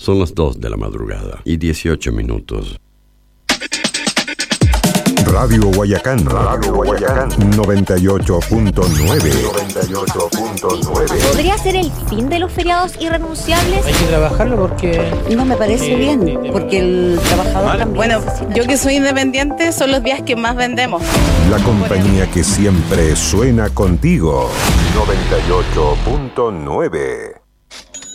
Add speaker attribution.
Speaker 1: Son las 2 de la madrugada y 18 minutos.
Speaker 2: Radio Guayacán, 98.9.
Speaker 3: ¿Podría ser el fin de los feriados irrenunciables?
Speaker 4: Hay que trabajarlo porque...
Speaker 5: No me parece bien, porque el trabajador también...
Speaker 6: Bueno, yo que soy independiente, son los días que más vendemos.
Speaker 2: La compañía que siempre suena contigo. 98.9.